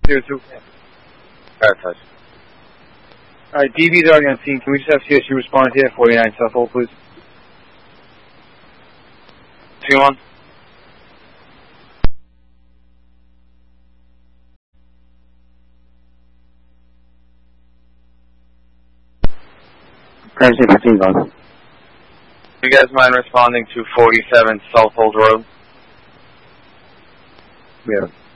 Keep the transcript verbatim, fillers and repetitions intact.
Zero two. Alright, touch. Alright, D B's already on scene. Can we just have C S U respond here? forty-nine Suffolk, please. Two one. Crimson fifteen gone. You guys mind responding to forty-seven South Old Road? Yeah.